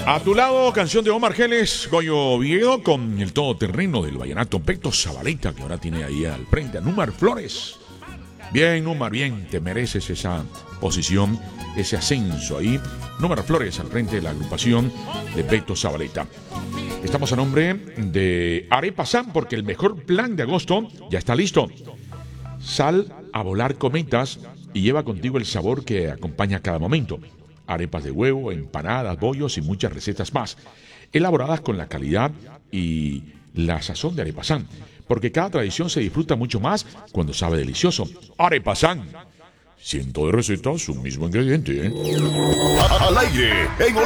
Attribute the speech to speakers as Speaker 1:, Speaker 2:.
Speaker 1: A tu lado, canción de Omar Geles, Goyo Viedo, con el todoterreno del vallenato Beto Zabaleta, que ahora tiene ahí al frente a Númar Flores. Bien, Númar, bien, te mereces esa posición, ese ascenso ahí. Númar Flores al frente de la agrupación de Beto Zabaleta. Estamos a nombre de Arepa San, porque el mejor plan de agosto ya está listo. Sal a volar cometas y lleva contigo el sabor que acompaña cada momento. Arepas de huevo, empanadas, bollos y muchas recetas más, elaboradas con la calidad y la sazón de Arepa San, porque cada tradición se disfruta mucho más cuando sabe delicioso. Arepa San, cientos de recetas, un mismo ingrediente, ¿eh?
Speaker 2: Al aire, en